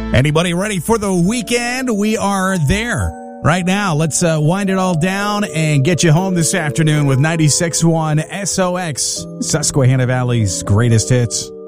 Anybody ready for the weekend? We are there right now. Let's wind it all down and get you home this afternoon with 96.1 SOX, Susquehanna Valley's greatest hits.